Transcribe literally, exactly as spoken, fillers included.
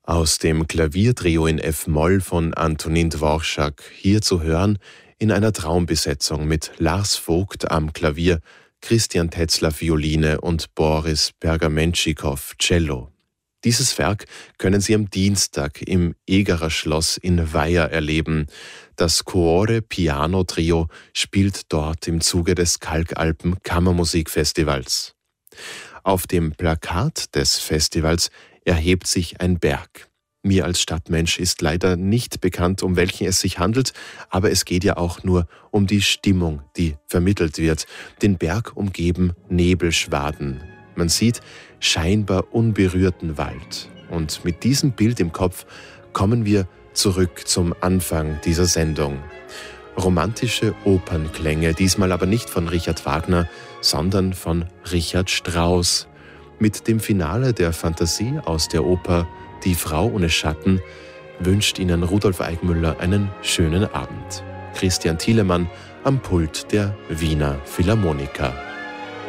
Aus dem Klaviertrio in F-Moll von Antonin Dworschak, hier zu hören in einer Traumbesetzung mit Lars Vogt am Klavier, Christian Tetzler Violine und Boris Pergamentschikow Cello. Dieses Werk können Sie am Dienstag im Egerer Schloss in Weiher erleben. Das Cuore Piano Trio spielt dort im Zuge des Kalkalpen Kammermusikfestivals. Auf dem Plakat des Festivals erhebt sich ein Berg. Mir als Stadtmensch ist leider nicht bekannt, um welchen es sich handelt, aber es geht ja auch nur um die Stimmung, die vermittelt wird. Den Berg umgeben Nebelschwaden. Man sieht scheinbar unberührten Wald. Und mit diesem Bild im Kopf kommen wir zurück zum Anfang dieser Sendung. Romantische Opernklänge, diesmal aber nicht von Richard Wagner, sondern von Richard Strauss. Mit dem Finale der Fantasie aus der Oper Die Frau ohne Schatten wünscht Ihnen Rudolf Eigmüller einen schönen Abend. Christian Thielemann am Pult der Wiener Philharmoniker.